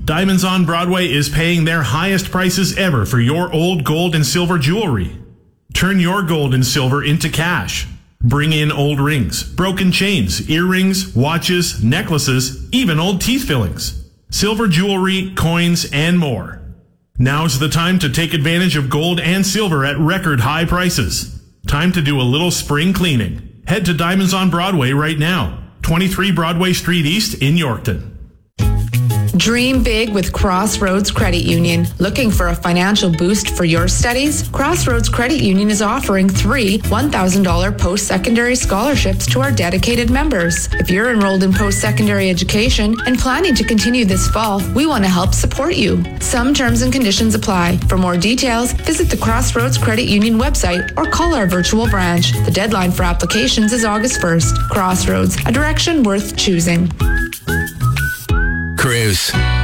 Diamonds on Broadway is paying their highest prices ever for your old gold and silver jewelry. Turn your gold and silver into cash. Bring in old rings, broken chains, earrings, watches, necklaces, even old teeth fillings, silver jewelry, coins, and more. Now's the time to take advantage of gold and silver at record high prices. Time to do a little spring cleaning. Head to Diamonds on Broadway right now. 23 Broadway Street East in Yorkton. Dream big with Crossroads Credit Union. Looking for a financial boost for your studies? Crossroads Credit Union is offering 3 $1,000 post-secondary scholarships to our dedicated members. If you're enrolled in post-secondary education and planning to continue this fall, we want to help support you. Some terms and conditions apply. For more details, visit the Crossroads Credit Union website or call our virtual branch. The deadline for applications is August 1st. Crossroads, a direction worth choosing. Cruise.